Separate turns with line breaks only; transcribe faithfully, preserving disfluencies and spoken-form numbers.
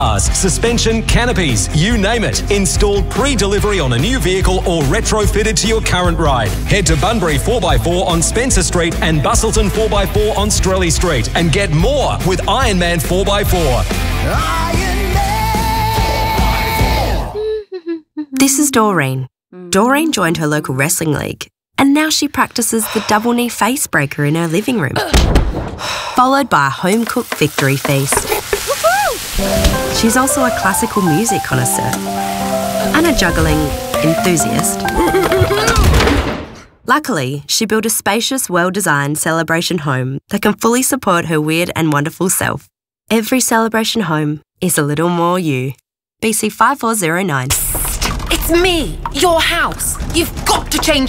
Cars, suspension, canopies, you name it. Installed pre-delivery on a new vehicle or retrofitted to your current ride. Head to Bunbury four by four on Spencer Street and Bustleton four by four on Strelly Street and get more with Ironman four by four.
This is Doreen. Doreen joined her local wrestling league and now she practices the double knee face breaker in her living room, followed by a home-cooked victory feast. She's also a classical music connoisseur and a juggling enthusiast. Luckily, she built a spacious, well-designed celebration home that can fully support her weird and wonderful self. Every celebration home is a little more you. B C five four zero nine.
It's me, your house. You've got to change